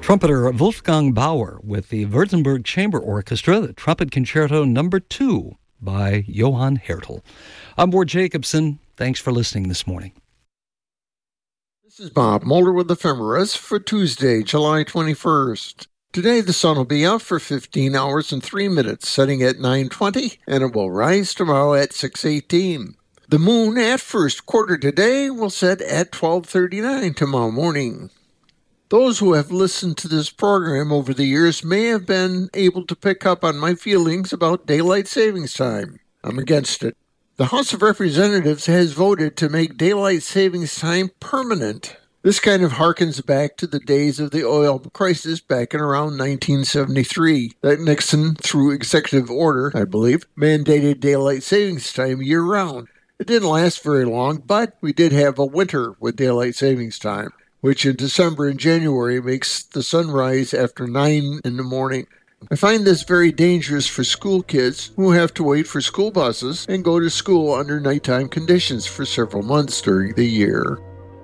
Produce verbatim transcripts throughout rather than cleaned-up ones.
Trumpeter Wolfgang Bauer with the Württemberg Chamber Orchestra, the Trumpet Concerto Number Two by Johann Hertel. I'm Ward Jacobson. Thanks for listening this morning. This is Bob Mulder with Ephemeris for Tuesday, July twenty-first. Today the sun will be out for fifteen hours and three minutes, setting at nine twenty, and it will rise tomorrow at six eighteen. The moon at first quarter today will set at twelve thirty-nine tomorrow morning. Those who have listened to this program over the years may have been able to pick up on my feelings about daylight savings time. I'm against it. The House of Representatives has voted to make daylight savings time permanent. This kind of harkens back to the days of the oil crisis back in around nineteen seventy-three. That Nixon, through executive order, I believe, mandated daylight savings time year-round. It didn't last very long, but we did have a winter with daylight savings time, which in December and January makes the sun rise after nine in the morning. I find this very dangerous for school kids who have to wait for school buses and go to school under nighttime conditions for several months during the year.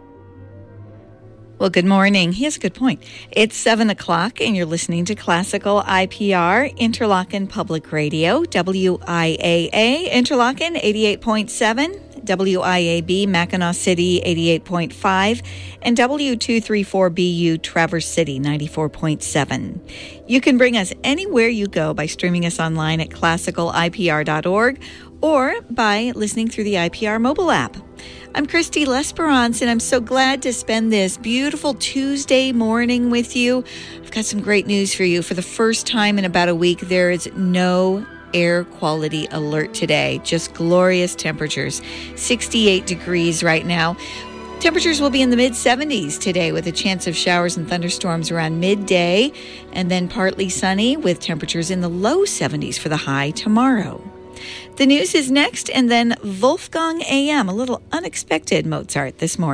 Well, good morning. He has a good point. It's seven o'clock and you're listening to Classical I P R, Interlochen Public Radio, W I A A, Interlochen eighty-eight point seven, W I A B, Mackinac City eighty-eight point five, and W two thirty-four B U, Traverse City ninety-four point seven. You can bring us anywhere you go by streaming us online at classical I P R dot org or by listening through the I P R mobile app. I'm Christy L'Esperance, and I'm so glad to spend this beautiful Tuesday morning with you. I've got some great news for you. For the first time in about a week, there is no air quality alert today. Just glorious temperatures. sixty-eight degrees right now. Temperatures will be in the mid seventies today with a chance of showers and thunderstorms around midday, and then partly sunny with temperatures in the low seventies for the high tomorrow. The news is next, and then Wolfgang A M, a little unexpected Mozart this morning.